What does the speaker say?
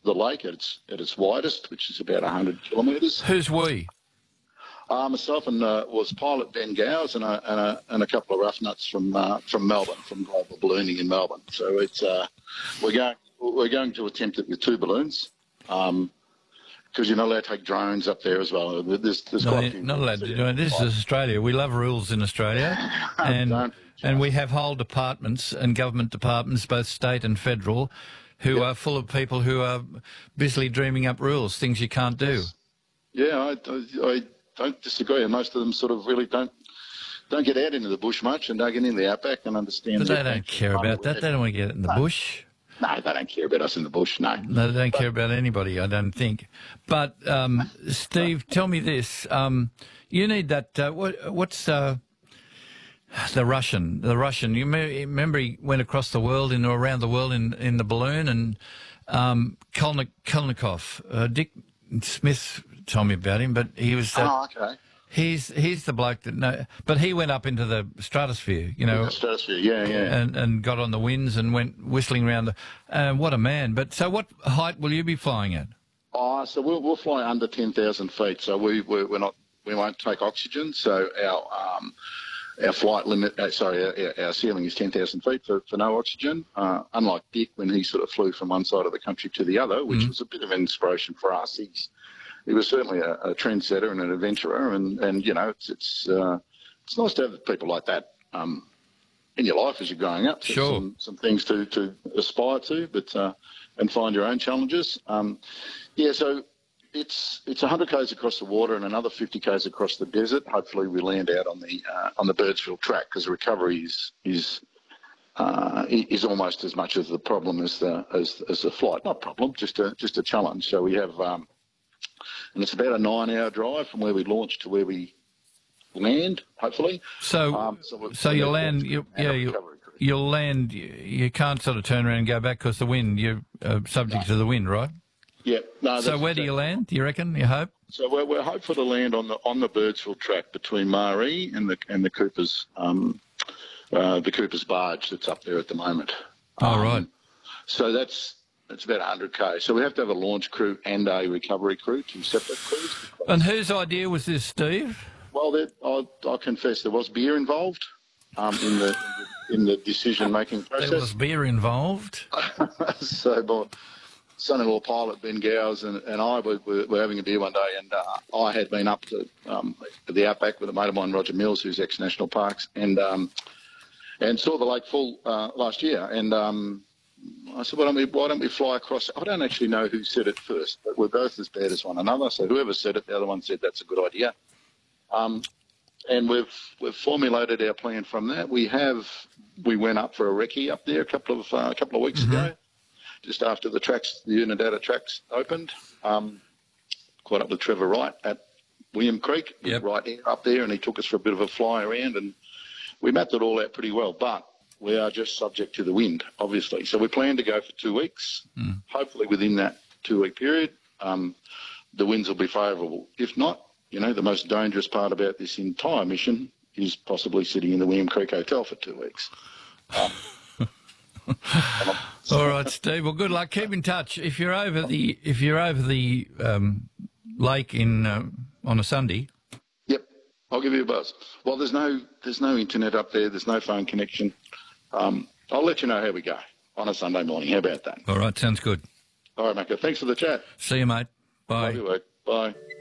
the lake at its widest, which is about 100 kilometres. Who's we? Myself and was pilot Ben Gowers and a couple of rough nuts from Melbourne, from Global Ballooning in Melbourne. So it's we're going to attempt it with 2 balloons. Because you're not allowed to take drones up there as well. There's quite a few. Not allowed to do it. This is Australia. We love rules in Australia, and we have whole departments and government departments, both state and federal, who are full of people who are busily dreaming up rules, things you can't do. Yeah, I don't disagree. And most of them sort of really don't get out into the bush much and don't get into the outback and understand. But they don't care about that. They don't want to get in the bush. No, they don't care about us in the bush, no. No, they don't care about anybody, I don't think. But, Steve, tell me this. You need that, what's the Russian? The Russian, you remember he went across the world, around the world in the balloon, and Kolnikov, Dick Smith told me about him, but he was... okay. He's the bloke that but he went up into the stratosphere, The stratosphere, yeah. And got on the winds and went whistling around. What a man! But so, what height will you be flying at? So we'll fly under 10,000 feet. So we won't take oxygen. So our flight limit, our ceiling is 10,000 feet for no oxygen. Unlike Dick, when he sort of flew from one side of the country to the other, which was a bit of an inspiration for us. He was certainly a trendsetter and an adventurer, and it's nice to have people like that in your life as you're growing up. So sure. Some things to aspire to, but and find your own challenges. So it's 100 k's across the water and another 50 k's across the desert. Hopefully we land out on the Birdsville track, because the recovery is almost as much of the problem as the flight. Not problem, just a challenge. So we have. And it's about a 9-hour drive from where we launch to where we land, hopefully. So you'll land. You'll land. You can't sort of turn around and go back because the wind. You're subject to the wind, right? Yeah. No. So where do you land? Do you reckon? You hope? So we're hopeful to land on the Birdsville track between Maree and the Cooper's barge that's up there at the moment. Right. So it's about 100 k. So we have to have a launch crew and a recovery crew, 2 separate crews. And whose idea was this, Steve? Well, I'll confess there was beer involved in the decision-making process. There was beer involved. So my son-in-law pilot Ben Gowers and I were having a beer one day, and I had been up to the outback with a mate of mine, Roger Mills, who's ex-National Parks, and saw the lake full last year, and. I said, why don't we fly across? I don't actually know who said it first, but we're both as bad as one another. So whoever said it, the other one said that's a good idea. And we've formulated our plan from that. We went up for a recce up there a couple of weeks ago, just after the Unidata tracks opened. Caught up with Trevor Wright at William Creek, right up there, and he took us for a bit of a fly around, and we mapped it all out pretty well. But we are just subject to the wind, obviously. So we plan to go for 2 weeks. Hopefully within that 2-week period, the winds will be favourable. If not, the most dangerous part about this entire mission is possibly sitting in the William Creek Hotel for 2 weeks. All right, Steve. Well, good luck. Keep in touch. If you're over the lake on a Sunday. Yep, I'll give you a buzz. Well, there's no internet up there. There's no phone connection. I'll let you know how we go on a Sunday morning. How about that? All right, sounds good. All right, Macca. Thanks for the chat. See you, mate. Bye. Bye.